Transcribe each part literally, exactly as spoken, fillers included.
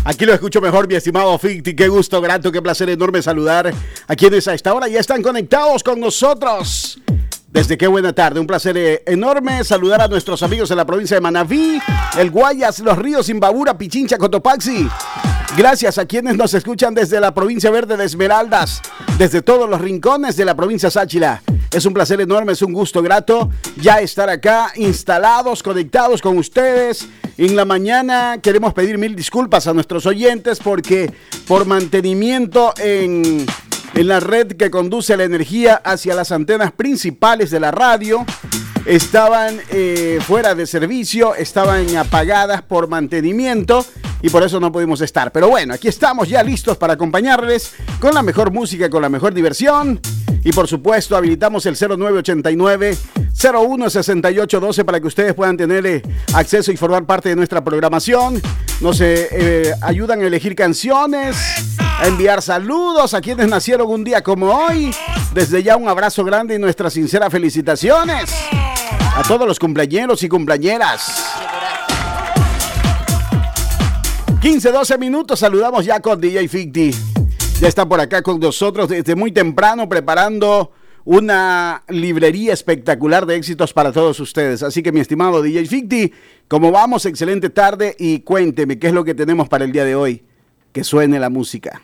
Aquí lo escucho mejor, mi estimado Ficti. Qué gusto, grato, qué placer enorme saludar a quienes a esta hora ya están conectados con nosotros. Desde qué buena tarde, un placer enorme saludar a nuestros amigos en la provincia de Manabí, el Guayas, Los Ríos, Imbabura, Pichincha, Cotopaxi. Gracias a quienes nos escuchan desde la provincia verde de Esmeraldas, desde todos los rincones de la provincia Sáchila. Es un placer enorme, es un gusto grato ya estar acá instalados, conectados con ustedes. En la mañana queremos pedir mil disculpas a nuestros oyentes porque por mantenimiento en, en la red que conduce la energía hacia las antenas principales de la radio, estaban eh, fuera de servicio, estaban apagadas por mantenimiento y por eso no pudimos estar. Pero bueno, aquí estamos ya listos para acompañarles con la mejor música, con la mejor diversión. Y por supuesto, habilitamos el cero nueve ochenta y nueve, cero uno sesenta y ocho doce para que ustedes puedan tener eh, acceso y formar parte de nuestra programación. Nos eh, eh, ayudan a elegir canciones, a enviar saludos a quienes nacieron un día como hoy. Desde ya un abrazo grande y nuestras sinceras felicitaciones a todos los cumpleañeros y cumpleañeras. quince, doce minutos, saludamos ya con D J Ficti. Ya está por acá con nosotros desde muy temprano preparando una librería espectacular de éxitos para todos ustedes. Así que mi estimado D J Ficti, ¿cómo vamos? Excelente tarde y cuénteme qué es lo que tenemos para el día de hoy. Que suene la música.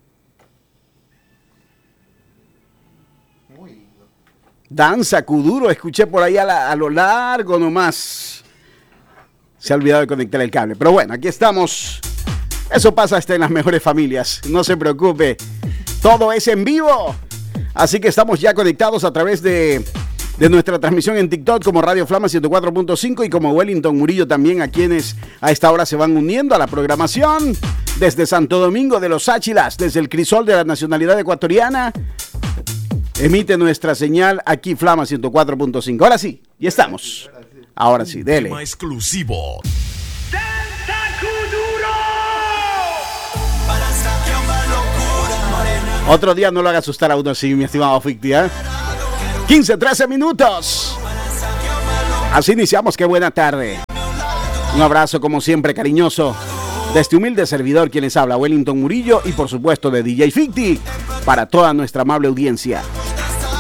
Danza Kuduro, escuché por ahí a, la, a lo largo nomás. Se ha olvidado de conectar el cable. Pero bueno, aquí estamos. Eso pasa hasta en las mejores familias. No se preocupe. Todo es en vivo. Así que estamos ya conectados a través de, de nuestra transmisión en TikTok como Radio Flama ciento cuatro punto cinco y como Wellington Murillo también, a quienes a esta hora se van uniendo a la programación. Desde Santo Domingo de los Sáchilas, desde el crisol de la nacionalidad ecuatoriana, emite nuestra señal aquí Flama ciento cuatro punto cinco. Ahora sí, ya estamos. Ahora sí, dele. Tema exclusivo. Otro día no lo haga asustar a uno así, mi estimado Ficti, ¿eh? quince, trece minutos. Así iniciamos, qué buena tarde. Un abrazo como siempre cariñoso de este humilde servidor quien les habla, Wellington Murillo, y por supuesto de D J Ficti para toda nuestra amable audiencia.